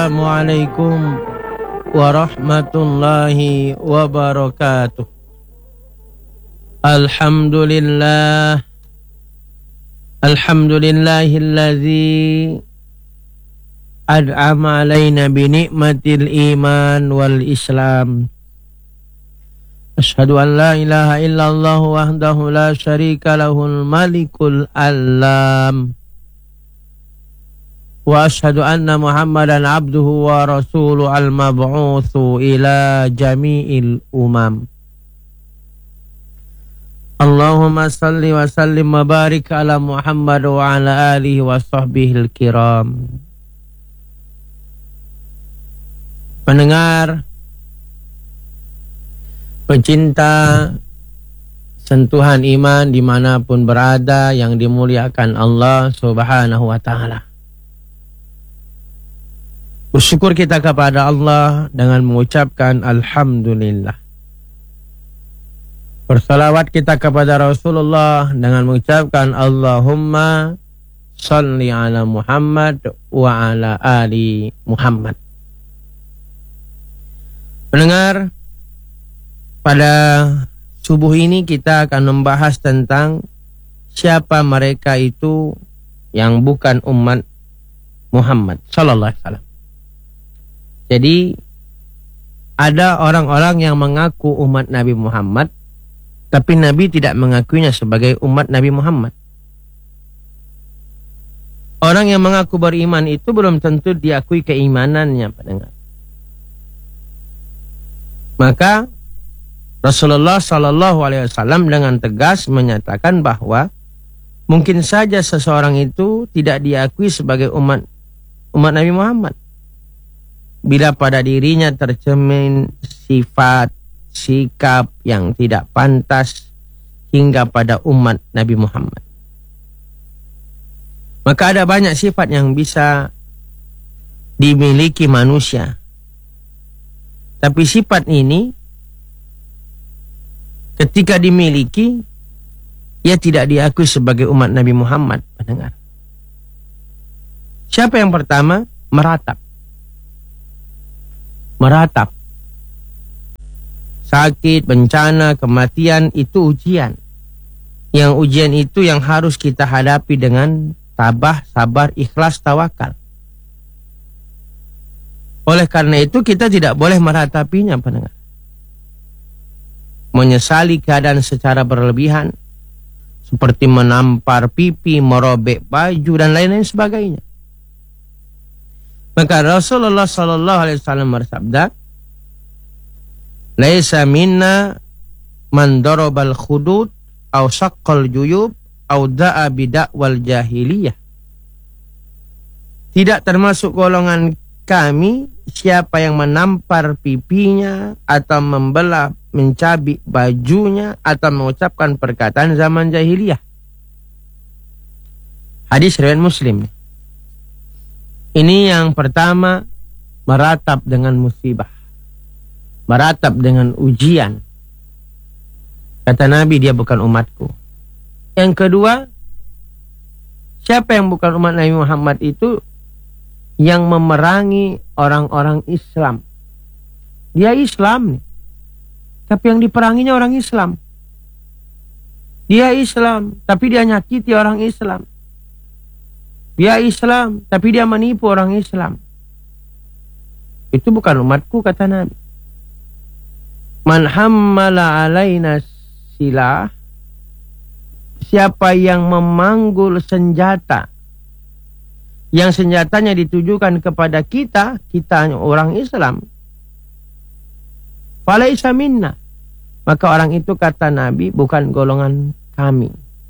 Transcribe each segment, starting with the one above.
Assalamualaikum warahmatullahi wabarakatuh. Alhamdulillah. Alhamdulillahilladzi ad'ama alaina bi ni'matil iman wal islam. Asyhadu an la ilaha illallah wahdahu la syarika lahul malikul alam. Wa asyhadu anna Muhammadan abduhu wa rasuluhu al-mab'utsu ila jami'il umam. Allahumma salli wa sallim wa barik ala Muhammad wa ala alihi wa sahbihil kiram. Pendengar, pecinta sentuhan iman dimanapun berada yang dimuliakan Allah Subhanahu wa ta'ala. Bersyukur kita kepada Allah dengan mengucapkan Alhamdulillah. Bersalawat kita kepada Rasulullah dengan mengucapkan Allahumma salli ala Muhammad wa ala ali Muhammad. Pendengar, pada subuh ini kita akan membahas tentang siapa mereka itu yang bukan umat Muhammad sallallahu alaihi wasallam. Jadi ada orang-orang yang mengaku umat Nabi Muhammad, tapi Nabi tidak mengakuinya sebagai umat Nabi Muhammad. Orang yang mengaku beriman itu belum tentu diakui keimanannya, pendengar. Maka Rasulullah Sallallahu Alaihi Wasallam dengan tegas menyatakan bahwa mungkin saja seseorang itu tidak diakui sebagai umat Nabi Muhammad bila pada dirinya tercermin sifat, sikap yang tidak pantas hingga pada umat Nabi Muhammad. Maka ada banyak sifat yang bisa dimiliki manusia. Tapi sifat ini ketika dimiliki, ia tidak diakui sebagai umat Nabi Muhammad, pendengar. Siapa yang pertama? Meratap. Meratap. Sakit, bencana, kematian itu ujian. Yang ujian itu yang harus kita hadapi dengan tabah, sabar, ikhlas, tawakal. Oleh karena itu kita tidak boleh meratapinya, pendengar. Menyesali keadaan secara berlebihan, seperti menampar pipi, merobek baju dan lain-lain sebagainya. Maka Rasulullah Sallallahu Alaihi Wasallam bersabda, "Laisa minna man darabal khudud, au syaqqal juyub, au da'a bida'wal jahiliyah." Tidak termasuk golongan kami siapa yang menampar pipinya atau membelah, mencabik bajunya atau mengucapkan perkataan zaman jahiliyah. Hadis riwayat Muslim. Ini yang pertama, meratap dengan musibah, meratap dengan ujian. Kata Nabi, dia bukan umatku. Yang kedua, siapa yang bukan umat Nabi Muhammad itu? Yang memerangi orang-orang Islam. Dia Islam nih, tapi yang diperanginya orang Islam. Dia Islam, tapi dia nyakiti orang Islam. Dia Islam, tapi dia menipu orang Islam. Itu bukan umatku, kata Nabi. Man hammala alaina silah, siapa yang memanggul senjata, yang senjatanya ditujukan kepada kita orang Islam, falaisa minna, maka orang itu, kata Nabi, bukan golongan kami.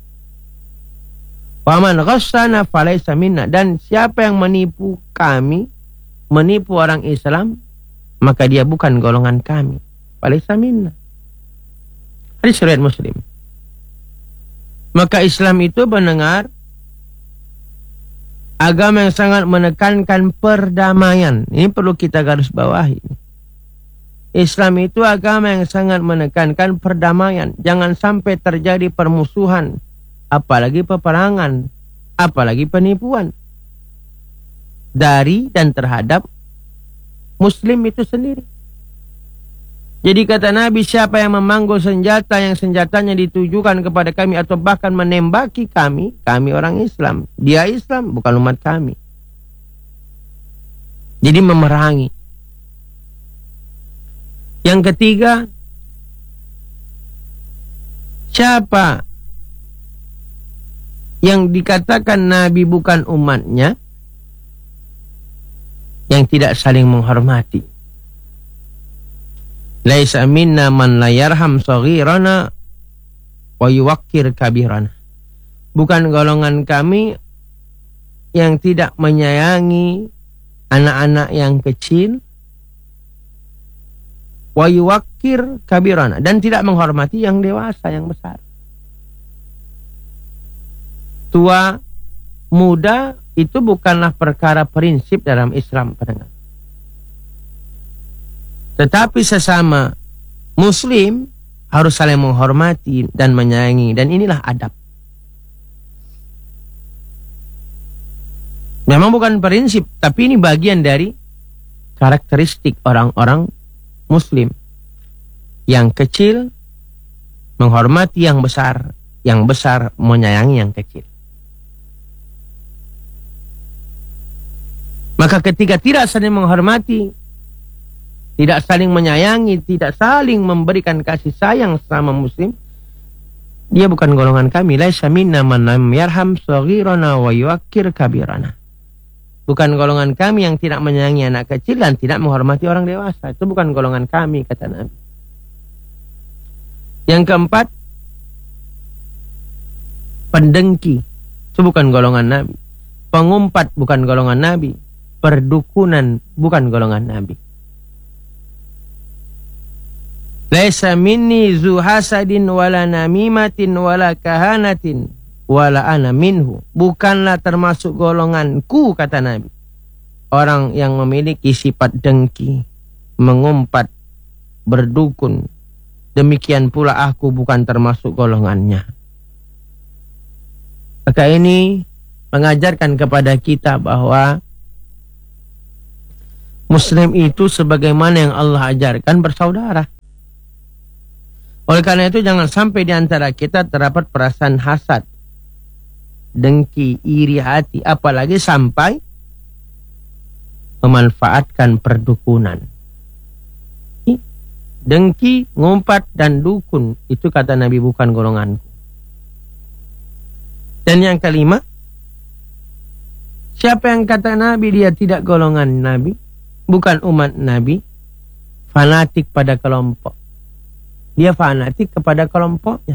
Waman ghassana falaisa minna, dan siapa yang menipu kami, menipu orang Islam, maka dia bukan golongan kami. Falaisa minna. Hadis riwayat Muslim. Maka Islam itu mendengar agama yang sangat menekankan perdamaian. Ini perlu kita garis bawahi. Islam itu agama yang sangat menekankan perdamaian. Jangan sampai terjadi permusuhan, apalagi peperangan, apalagi penipuan dari dan terhadap Muslim itu sendiri. Jadi kata Nabi, siapa yang memanggul senjata yang senjatanya ditujukan kepada kami atau bahkan menembaki kami orang Islam. Dia Islam, bukan umat kami. Jadi memerangi. Yang ketiga, siapa yang dikatakan Nabi bukan umatnya, yang tidak saling menghormati. Laisa minna man la yarham saghirana wa yuwaqqir kabirana. Bukan golongan kami yang tidak menyayangi anak-anak yang kecil, wa yuwaqqir kabirana, dan tidak menghormati yang dewasa, yang besar. Tua, muda itu bukanlah perkara prinsip dalam Islam, pendengar. Tetapi sesama Muslim harus saling menghormati dan menyayangi, dan inilah adab. Memang bukan prinsip, tapi ini bagian dari karakteristik orang-orang Muslim. Yang kecil menghormati yang besar menyayangi yang kecil. Maka ketika tidak saling menghormati, tidak saling menyayangi, tidak saling memberikan kasih sayang sama Muslim, dia bukan golongan kami. Laisa minna man lam yarham saghirana wa yuwaqqir kabirana. Bukan golongan kami yang tidak menyayangi anak kecil dan tidak menghormati orang dewasa. Itu bukan golongan kami, kata Nabi. Yang keempat, pendengki. Itu bukan golongan Nabi. Pengumpat bukan golongan Nabi. Perdukunan bukan golongan Nabi. Laisa minni zu hasadin wala namimatin wala kahanatin wala ana minhu. Bukanlah termasuk golonganku, kata Nabi, orang yang memiliki sifat dengki, mengumpat, berdukun. Demikian pula aku bukan termasuk golongannya. Maka ini mengajarkan kepada kita bahwa Muslim itu sebagaimana yang Allah ajarkan bersaudara. Oleh karena itu jangan sampai di antara kita terdapat perasaan hasad, dengki, iri hati, apalagi sampai memanfaatkan perdukunan. Dengki, ngumpat, dan dukun, itu kata Nabi bukan golonganku. Dan yang kelima, siapa yang kata Nabi dia tidak golongan Nabi, bukan umat Nabi, fanatik pada kelompok. Dia fanatik kepada kelompoknya.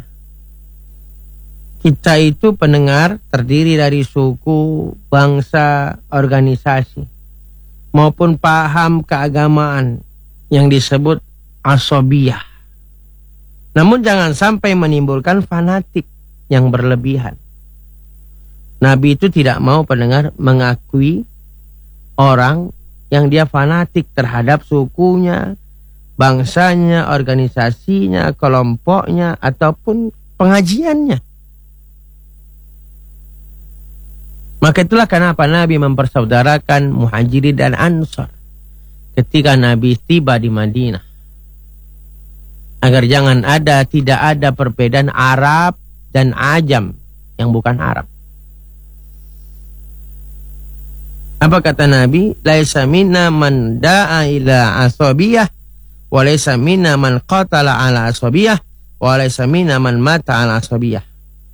Kita itu pendengar terdiri dari suku, bangsa, organisasi, maupun paham keagamaan yang disebut asobiyah. Namun jangan sampai menimbulkan fanatik yang berlebihan. Nabi itu tidak mau pendengar mengakui orang yang dia fanatik terhadap sukunya, bangsanya, organisasinya, kelompoknya, ataupun pengajiannya. Maka itulah kenapa Nabi mempersaudarakan Muhajirin dan Ansor ketika Nabi tiba di Madinah. Agar tidak ada perbedaan Arab dan Ajam yang bukan Arab. Apa kata Nabi? Laisa minna man da'a ila asabiyah, wa laisa minna man qatala ala asabiyah, wa laisa minna man mata ala asabiyah.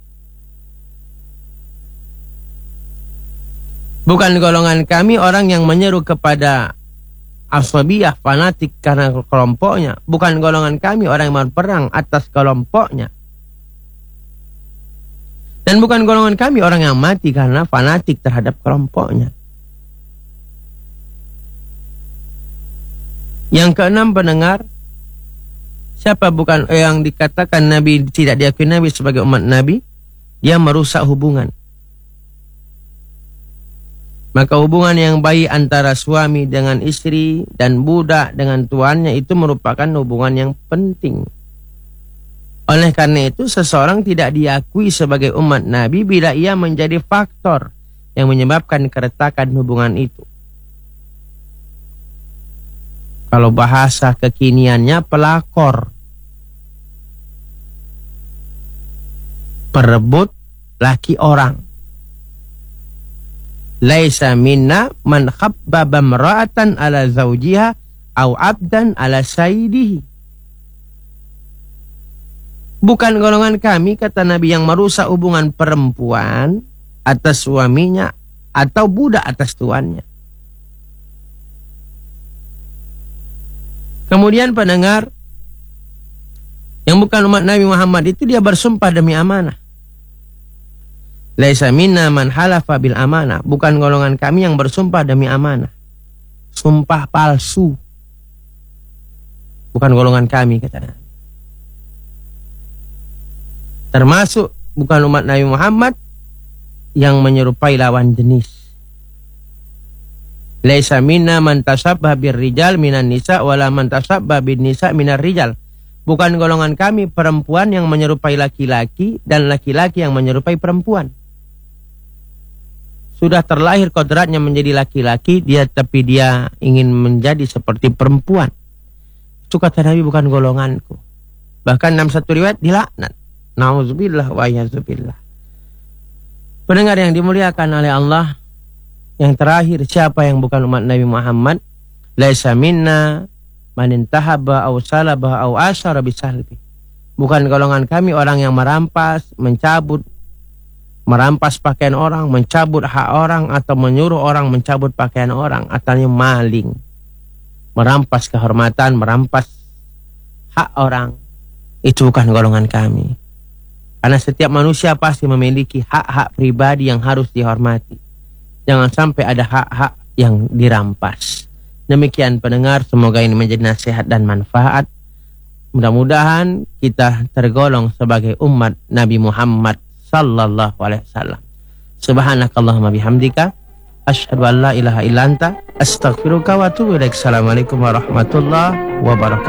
Bukan golongan kami orang yang menyeru kepada asabiyah, fanatik karena kelompoknya. Bukan golongan kami orang yang berperang atas kelompoknya. Dan bukan golongan kami orang yang mati karena fanatik terhadap kelompoknya. Yang keenam pendengar, siapa bukan yang dikatakan Nabi tidak diakui Nabi sebagai umat Nabi, dia merusak hubungan. Maka hubungan yang baik antara suami dengan istri dan budak dengan tuannya itu merupakan hubungan yang penting. Oleh karena itu seseorang tidak diakui sebagai umat Nabi bila ia menjadi faktor yang menyebabkan keretakan hubungan itu. Kalau bahasa kekiniannya pelakor. Perebut laki orang. Laisa minna man khabbaba imra'atan ala zawjiha au abdan ala sayyidihi. Bukan golongan kami, kata Nabi, yang merusak hubungan perempuan atas suaminya atau budak atas tuannya. Kemudian pendengar, yang bukan umat Nabi Muhammad itu dia bersumpah demi amanah. Laisa minna man halafa bil amanah. Bukan golongan kami yang bersumpah demi amanah. Sumpah palsu. Bukan golongan kami, kata Nabi. Termasuk bukan umat Nabi Muhammad yang menyerupai lawan jenis. Laisa minna man tasabbaha birrijal minan nisa wala man tasabbaha bin nisa minar rijal. Bukan golongan kami perempuan yang menyerupai laki-laki dan laki-laki yang menyerupai perempuan. Sudah terlahir kodratnya menjadi laki-laki, tapi dia ingin menjadi seperti perempuan. Itu kata Nabi, bukan golonganku. Bahkan dalam satu riwayat dilaknat. Nauzubillah wa yazubillah. Pendengar yang dimuliakan oleh Allah, yang terakhir, siapa yang bukan umat Nabi Muhammad? Laisa minna man intahaba aw salaba aw asyara bisalbi. Bukan golongan kami orang yang merampas pakaian orang, mencabut hak orang, atau menyuruh orang mencabut pakaian orang, atau maling, merampas kehormatan, merampas hak orang. Itu bukan golongan kami. Karena setiap manusia pasti memiliki hak-hak pribadi yang harus dihormati. Jangan sampai ada hak-hak yang dirampas. Demikian pendengar, semoga ini menjadi nasihat dan manfaat. Mudah-mudahan kita tergolong sebagai umat Nabi Muhammad sallallahu alaihi wasallam. Subhanakallahumma bihamdika asyhadu an la ilaha illa anta astaghfiruka wa atubu ilaik. Assalamualaikum warahmatullahi wabarakatuh.